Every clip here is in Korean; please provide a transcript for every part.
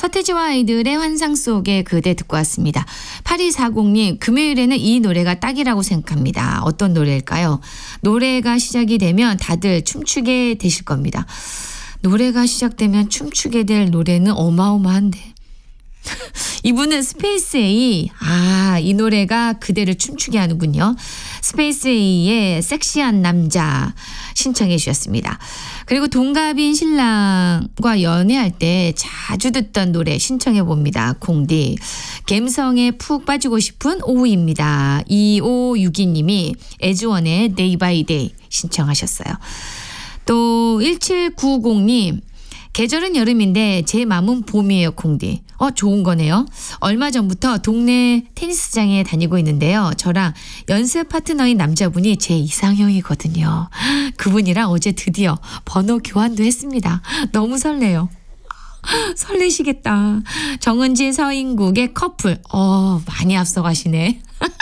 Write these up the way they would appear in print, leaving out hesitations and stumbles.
서태지와 아이들의 환상 속의 그대 듣고 왔습니다. 8240님, 금요일에는 이 노래가 딱이라고 생각합니다. 어떤 노래일까요? 노래가 시작이 되면 다들 춤추게 되실 겁니다. 노래가 시작되면 춤추게 될 노래는 어마어마한데. 이분은 스페이스 A. 이 노래가 그대를 춤추게 하는군요. 스페이스 A의 섹시한 남자 신청해 주셨습니다. 그리고 동갑인 신랑과 연애할 때 자주 듣던 노래 신청해 봅니다. 공디. 갬성에 푹 빠지고 싶은 오후입니다. 2562님이 에즈원의 Day by Day 신청하셨어요. 또 1790님. 계절은 여름인데 제 마음은 봄이에요, 콩디. 좋은 거네요. 얼마 전부터 동네 테니스장에 다니고 있는데요. 저랑 연습 파트너인 남자분이 제 이상형이거든요. 그분이랑 어제 드디어 번호 교환도 했습니다. 너무 설레요. 설레시겠다. 정은지 서인국의 커플. 많이 앞서가시네.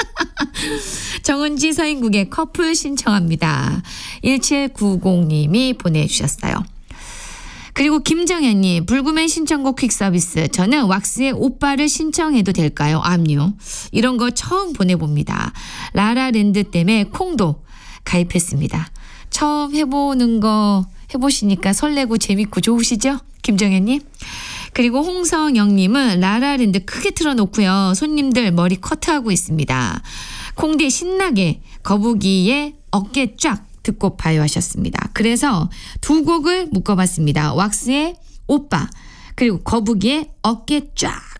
정은지 서인국의 커플 신청합니다. 1790님이 보내주셨어요. 그리고 김정현님, 불구맨 신청곡 퀵 서비스. 저는 왁스의 오빠를 신청해도 될까요? 압류. 이런 거 처음 보내봅니다. 라라랜드 때문에 콩도 가입했습니다. 처음 해보는 거 해보시니까 설레고 재밌고 좋으시죠? 김정현님. 그리고 홍성영님은 라라랜드 크게 틀어놓고요. 손님들 머리 커트하고 있습니다. 콩디 신나게 거북이의 어깨 쫙 듣고 봐요 하셨습니다. 그래서 두 곡을 묶어봤습니다. 왁스의 오빠 그리고 거북이의 어깨 쫙.